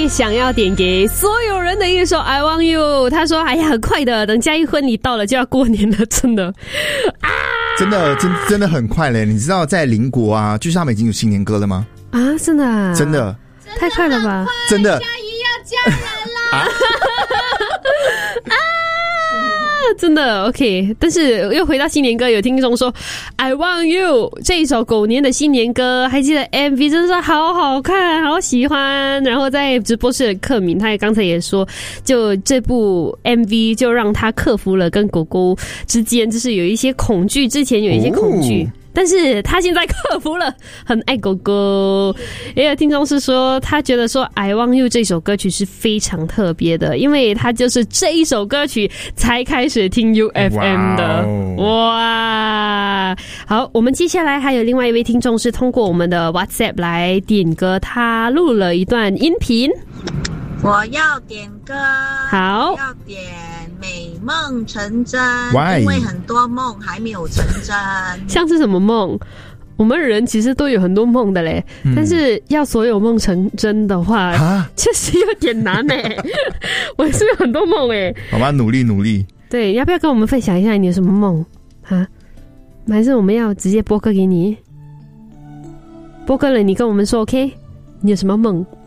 最想要点给所有人的一首 I Want You。 他说哎呀很快的，等嘉义婚礼到了就要过年了，真的啊， 真的很快嘞。你知道在邻国啊，就是他们已经有新年歌了吗？ 啊，真的啊， 真的太快了吧， 真的嘉义要嫁人了啊真的 OK。 但是又回到新年歌，有听众说 I Want You 这一首狗年的新年歌，还记得 MV 真的是好好看，好喜欢。然后在直播室的克敏他也刚才也说，就这部 MV 就让他克服了跟狗狗之间就是有一些恐惧，之前有一些恐惧但是他现在克服了，很爱狗狗。也有听众是说，他觉得说 I Want You 这首歌曲是非常特别的，因为他就是这一首歌曲才开始听 UFM 的。哇，好，我们接下来还有另外一位听众是通过我们的 WhatsApp 来点歌，他录了一段音频。 我要点歌， 好， 要点美梦成真， Why？ 因为很多梦还没有成真。 像是什么梦？我们人其实都有很多梦的嘞，但是要所有梦成真的话，确实有点难嘞。我是有很多梦诶， 好吧，努力。 对，要不要跟我们分享一下你有什么梦啊？还是我们要直接播歌给你？播歌了，你跟我们说 OK？你有什么梦？